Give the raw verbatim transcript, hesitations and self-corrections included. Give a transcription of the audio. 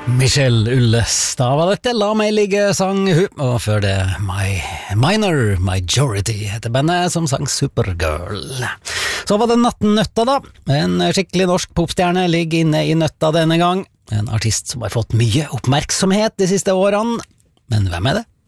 Michelle Ulles, da var dette La meg ligge sang hun, og før det My Minor Majority heter bandet som sang Supergirl. Så var det Nattnøtta da, en skikkelig norsk popstjerne ligger inne i nøtta denne gang, en artist som har fått mye oppmerksomhet de siste årene, men hvem er det?